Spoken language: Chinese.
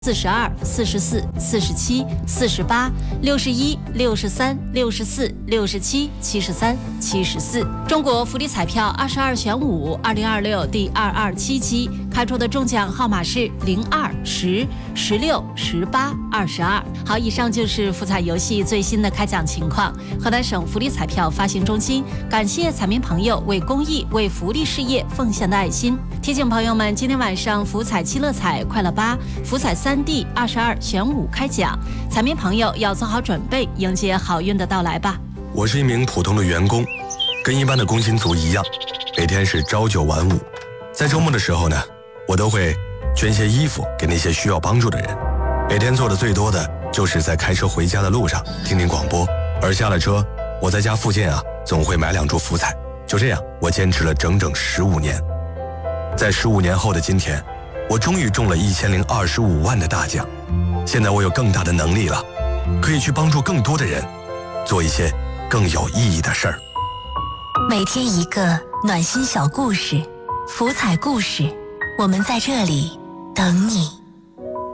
42、44、47、48、61、63、64、67、73、74。中国福利彩票22选5 2026第227期开出的中奖号码是02、10、16、18、22。好，以上就是福彩游戏最新的开奖情况。河南省福利彩票发行中心感谢彩民朋友为公益、为福利事业奉献的爱心。提醒朋友们，今天晚上福彩7乐彩、快乐8、福彩3D 22选5开奖，彩民朋友要做好准备，迎接好运的到来吧。 我是一名普通的员工，跟一般的工薪族一样，每天是朝9晚5。在周末的时候呢，我都会捐些衣服给那些需要帮助的人。每天做的最多的就是在开车回家的路上听听广播，而下了车，我在家附近总会买2注福彩。就这样，我坚持了整整15年。在15年后的今天，我终于中了1025万的大奖。现在我有更大的能力了，可以去帮助更多的人，做一些更有意义的事儿。 每天一个暖心小故事，福彩故事，我们在这里等你。